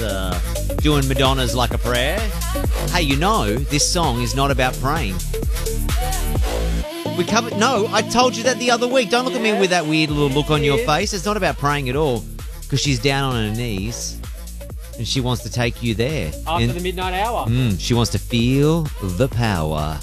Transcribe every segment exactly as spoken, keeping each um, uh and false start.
uh, doing Madonna's Like a Prayer. Hey, you know, this song is not about praying. We covered. No, I told you that the other week. Don't look at me with that weird little look on your face. It's not about praying at all, because she's down on her knees and she wants to take you there. After and, the midnight hour. Mm, she wants to feel the power.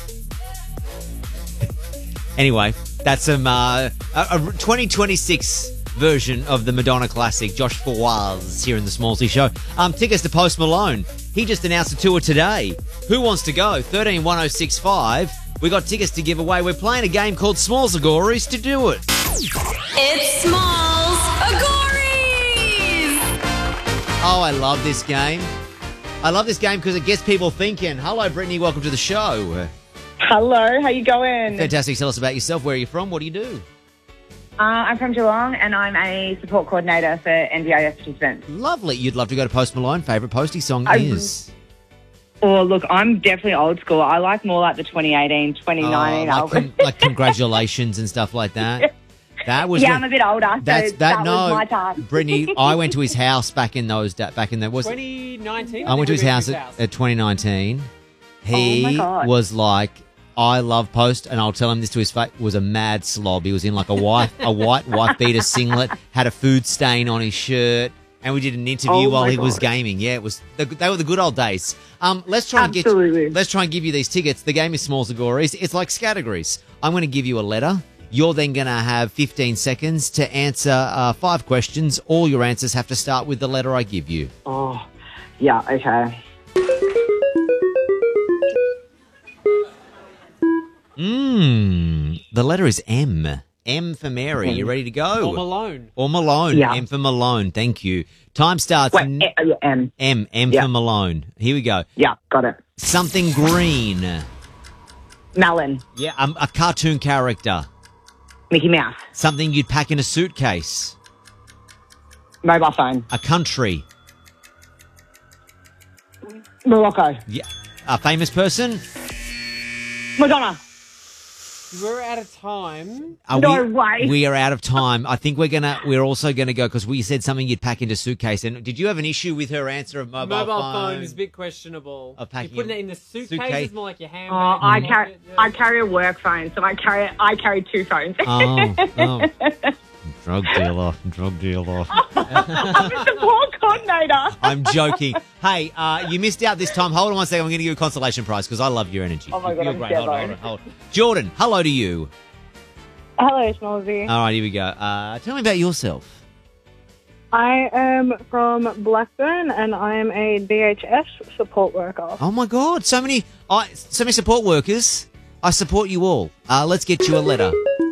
Anyway, that's some uh, a, a twenty twenty-six version of the Madonna classic, Josh Fawaz, here in the Smallsy Show. Um, tickets to Post Malone. He just announced a tour today. Who wants to go? thirteen one oh six five. We got tickets to give away. We're playing a game called Smalls Agories to do it. It's Smalls Agories! Oh, I love this game. I love this game because it gets people thinking. Hello, Brittany. Welcome to the show. Hello, how you going? Fantastic. Tell us about yourself. Where are you from? What do you do? Uh, I'm from Geelong and I'm a support coordinator for N D I S participants. Lovely. You'd love to go to Post Malone. Favourite Posty song I- is? Oh, look, I'm definitely old school. I like more like the twenty eighteen, twenty nineteen Oh, like, album. con- like congratulations and stuff like that. That was yeah, the- I'm a bit older, That's so that. that no, was my time. Brittany. I went to his house back in those da- back in the was. twenty nineteen? I went to his we house went at, at twenty nineteen. He Oh, my God. was like, I love Post, and I'll tell him this to his face, was a mad slob. He was in like a white a white wife beater singlet, had a food stain on his shirt, and we did an interview Oh, while my he was God. gaming. Yeah, it was the, they were the good old days. Um, let's try and Absolutely. get let's try and give you these tickets. The game is Smalls Agories. It's like categories. I'm going to give you a letter. You're then going to have fifteen seconds to answer uh, five questions. All your answers have to start with the letter I give you. Oh, yeah, okay. Mmm. The letter is M. M for Mary. You ready to go? Or Malone. Or Malone. Yeah. M for Malone. Thank you. Time starts. Wait, n- eh, yeah, M. M. M Yeah. for Malone. Here we go. Yeah, got it. Something green. Melon. Yeah. Um, a cartoon character. Mickey Mouse. Something you'd pack in a suitcase. Mobile phone. A country. Morocco. Yeah. A famous person. Madonna. We're out of time. Are No we, way. We are out of time. I think we're gonna. We're also gonna go because we said something you'd pack into suitcase. And did you have an issue with her answer of mobile, Mobile phone? phone is a bit questionable. Of packing You're putting it in the suitcase, suitcase. it's more like your handbag. Oh, I your carry, pocket, yeah. I carry a work phone, so I carry, I carry two phones. Oh, oh. Drug dealer, drug dealer. I'm a support coordinator. I'm joking. Hey, uh, you missed out this time. Hold on one second. I'm going to give you a consolation prize because I love your energy. Oh my God, You're I'm great. Hold on, hold scared. on, hold on. Jordan, hello to you. Hello, Smallsy. All right, here we go. Uh, tell me about yourself. I am from Blackburn and I am a D H S support worker. Oh my God, so many, I so many support workers. I support you all. Uh, let's get you a letter.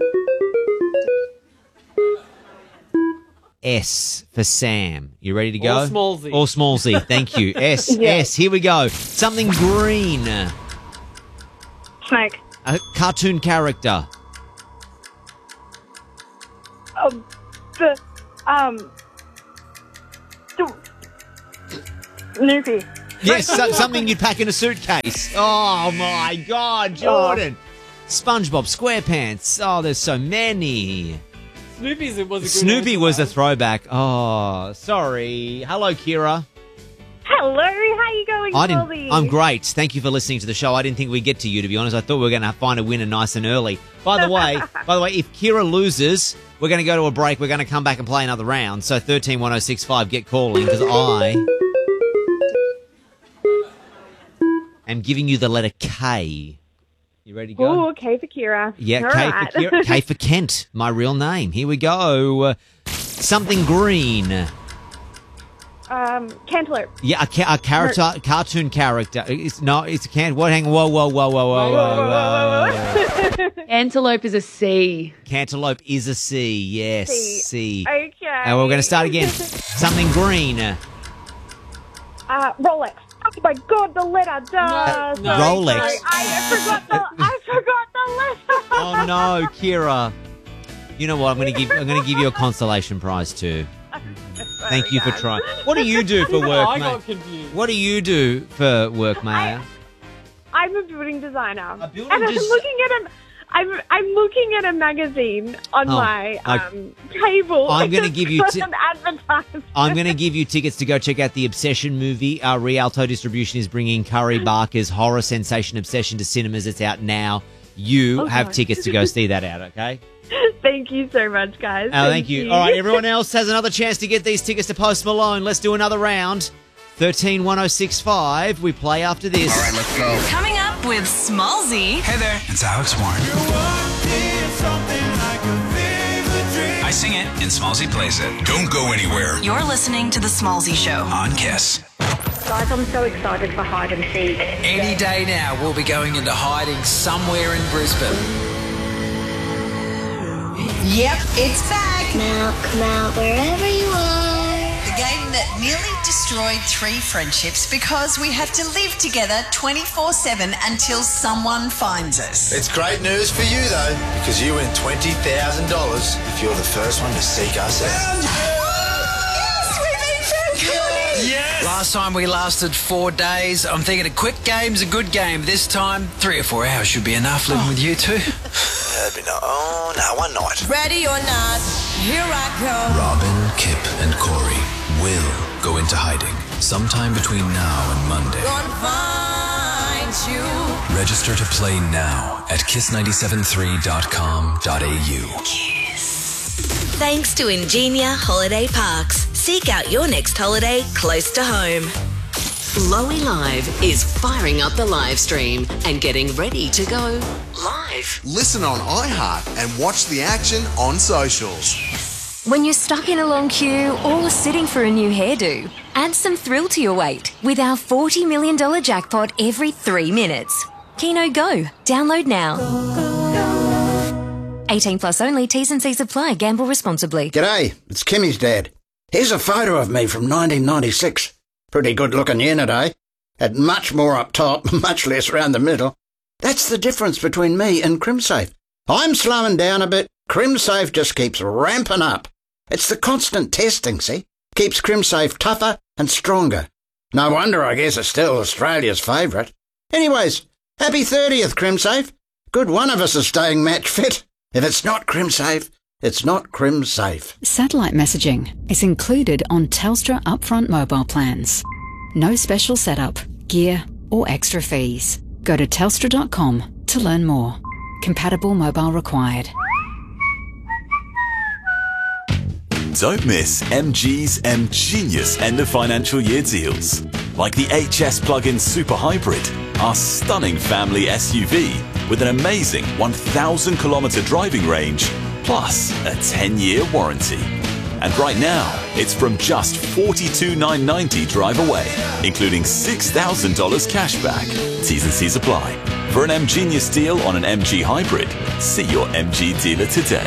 S for Sam. You ready to go? Or Smallsy. Or Smallsy. Thank you. S. Yeah. S. Here we go. Something green. Snake. A cartoon character. Um, the, um, Snoopy. Yes, so, something you'd pack in a suitcase. Oh my God, Jordan. SpongeBob SquarePants. Oh, there's so many. Snoopy's was a good Snoopy answer, was a though. throwback. Oh, sorry. Hello, Kira. Hello, how you going, I didn't. Smallsy? I'm great. Thank you for listening to the show. I didn't think we'd get to you, to be honest. I thought we were going to find a winner nice and early. By the way, by the way, if Kira loses, we're going to go to a break. We're going to come back and play another round. So thirteen one oh six five, get calling because I am giving you the letter K. You ready to go? Oh, okay for Kira. Yeah, All K right. for Kira, K for Kent, my real name. Here we go. Uh, something green. um, Cantaloupe. Yeah, a, ca- a character, cartoon character. It's no, it's a can. What? Hang on. Whoa, whoa, whoa, whoa, whoa, whoa, whoa. Antelope is a C. Cantaloupe is a C. Yes, C. C. Okay. And we're going to start again. Something green. Uh, Rolex. Oh my God, the letter. Duh. No, no. Rolex. Sorry, I forgot the. I forgot the letter. Oh no, Kira. You know what? I'm going to give. I'm going to give you a consolation prize too. Thank you for trying. What do you do for Oh, work, I mate? got confused. What do you do for work, Maya? I'm a building designer. A building and I'm des- looking at a, I'm I'm looking at a magazine on Oh, my I- um, table. I'm gonna It's give you got ti- an advertisement. I'm going to give you tickets to go check out the Obsession movie. Uh, Rialto Distribution is bringing Curry Barker's horror sensation Obsession to cinemas. It's out now. You Oh, have God. tickets to go see that out, okay? Thank you so much, guys. Oh, thank you. All right, everyone else has another chance to get these tickets to Post Malone. Let's do another round. thirteen one oh six five. We play after this. All right, let's go. Coming up with Smallsy. Hey there, it's Alex Warren. I sing it and Smallsy plays it. Don't go anywhere. You're listening to The Smallsy Show. On Kiss. Guys, I'm so excited for hide and seek. Any day now, we'll be going into hiding somewhere in Brisbane. Yep, it's back. Now come out wherever you are. The game that nearly destroyed three friendships because we have to live together twenty-four seven until someone finds us. It's great news for you, though, because you win twenty thousand dollars if you're the first one to seek us out. Yes, we've been so good. Yes! Last time we lasted four days. I'm thinking a quick game's a good game. This time, three or four hours should be enough living with you two. That'd be no, oh, no, one night. Ready or not, here I go. Robin, Kip, and Corey will go into hiding sometime between now and Monday. Gonna find you. Register to play now at kiss nine seven three dot com dot a u. Thanks to Ingenia Holiday Parks. Seek out your next holiday close to home. Lowy Live is firing up the live stream and getting ready to go live. Listen on iHeart and watch the action on socials. When you're stuck in a long queue or sitting for a new hairdo, add some thrill to your wait with our forty million dollars jackpot every three minutes. Keno Go. Download now. eighteen plus only. T's and C's apply. Gamble responsibly. G'day, it's Kimmy's dad. Here's a photo of me from nineteen ninety-six. Pretty good looking unit, eh? Had much more up top, much less round the middle. That's the difference between me and CrimSafe. I'm slowing down a bit. CrimSafe just keeps ramping up. It's the constant testing, see? Keeps CrimSafe tougher and stronger. No wonder I guess it's still Australia's favourite. Anyways, happy thirtieth, CrimSafe. Good one of us is staying match fit. If it's not CrimSafe, it's not CrimSafe. Satellite messaging is included on Telstra upfront mobile plans. No special setup, gear or extra fees. Go to telstra dot com to learn more. Compatible mobile required. Don't miss M G's M Genius end of financial year deals. Like the H S plug-in Super Hybrid, our stunning family S U V with an amazing one thousand kilometre driving range, plus a ten-year warranty. And right now, it's from just forty-two thousand nine hundred ninety dollars drive away, including six thousand dollars cash back. T's and C's apply. For an M Genius deal on an M G Hybrid, see your M G dealer today.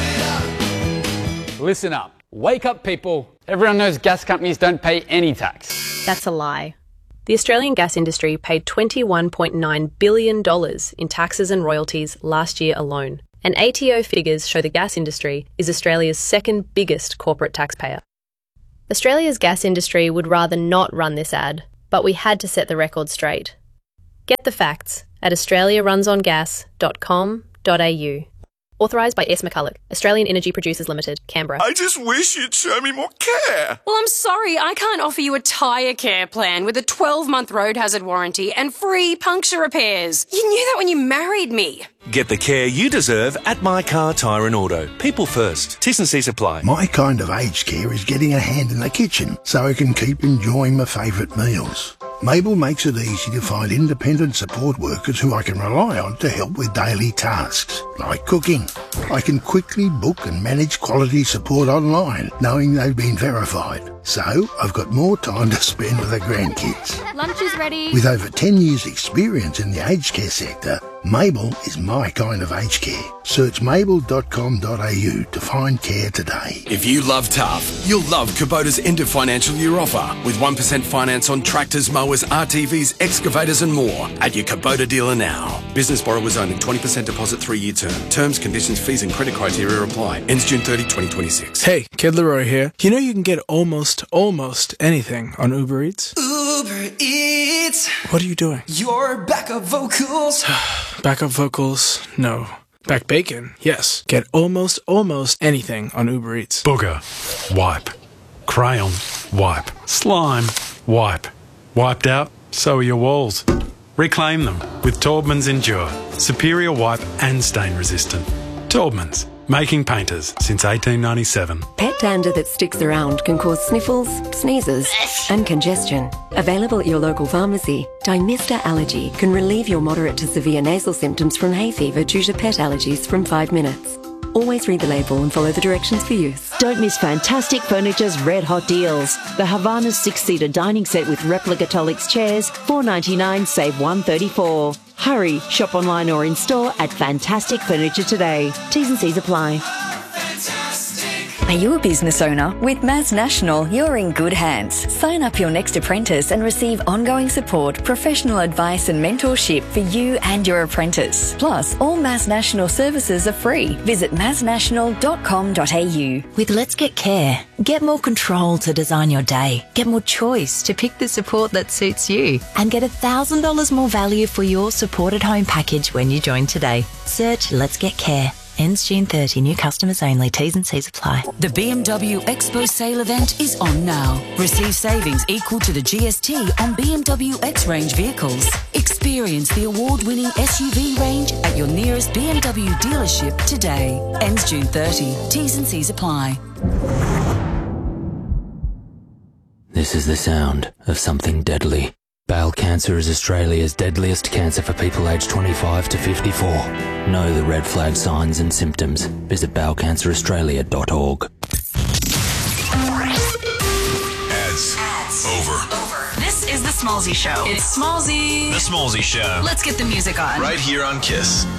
Listen up. Wake up, people. Everyone knows gas companies don't pay any tax. That's a lie. The Australian gas industry paid twenty-one point nine billion dollars in taxes and royalties last year alone. And A T O figures show the gas industry is Australia's second biggest corporate taxpayer. Australia's gas industry would rather not run this ad, but we had to set the record straight. Get the facts at australia runs on gas dot com dot a u. Authorised by S. McCulloch, Australian Energy Producers Limited, Canberra. I just wish you'd show me more care. Well, I'm sorry, I can't offer you a tyre care plan with a twelve-month road hazard warranty and free puncture repairs. You knew that when you married me. Get the care you deserve at My Car Tyre and Auto. People first. T's and C's apply. My kind of aged care is getting a hand in the kitchen so I can keep enjoying my favourite meals. Mabel makes it easy to find independent support workers who I can rely on to help with daily tasks, like cooking. I can quickly book and manage quality support online, knowing they've been verified. So, I've got more time to spend with the grandkids. Lunch is ready. With over ten years experience in the aged care sector, Mabel is my kind of aged care. Search mabel dot com dot a u to find care today. If you love tough, you'll love Kubota's end of financial year offer with one percent finance on tractors, mowers, R T Vs, excavators and more at your Kubota dealer now. Business borrowers only, twenty percent deposit, three-year term. Terms, conditions, fees and credit criteria apply. Ends June thirtieth, twenty twenty-six. Hey, Kid Leroy here. You know you can get almost, almost anything on Uber Eats? Uber Eats. What are you doing? Your backup vocals. Backup vocals? No. Back bacon? Yes. Get almost, almost anything on Uber Eats. Booger. Wipe. Crayon. Wipe. Slime. Wipe. Wiped out? So are your walls. Reclaim them with Taubman's Endure. Superior wipe and stain resistant. Taubman's. Making painters since eighteen ninety-seven. Pet dander that sticks around can cause sniffles, sneezes and congestion. Available at your local pharmacy, Dymista Allergy can relieve your moderate to severe nasal symptoms from hay fever due to pet allergies from five minutes. Always read the label and follow the directions for use. Don't miss Fantastic Furniture's red hot deals. The Havana six-seater dining set with replica Tolix chairs, four ninety-nine, save one thirty-four. Hurry, shop online or in store at Fantastic Furniture today. T's and C's apply. Are you a business owner? With Mass National, you're in good hands. Sign up your next apprentice and receive ongoing support, professional advice and mentorship for you and your apprentice. Plus, all Mass National services are free. Visit mass national dot com dot a u. With Let's Get Care, get more control to design your day, get more choice to pick the support that suits you, and get one thousand dollars more value for your supported home package when you join today. Search Let's Get Care. Ends June thirtieth. New customers only. T's and C's apply. The B M W Expo sale event is on now. Receive savings equal to the G S T on B M W X-Range vehicles. Experience the award-winning S U V range at your nearest B M W dealership today. Ends June thirtieth. T's and C's apply. This is the sound of something deadly. Bowel cancer is Australia's deadliest cancer for people aged twenty-five to fifty-four. Know the red flag signs and symptoms. Visit bowel cancer australia dot org. Ads. Ads. Over. Over. This is the Smallsy Show. It's Smallsy. The Smallsy Show. Let's get the music on. Right here on KISS.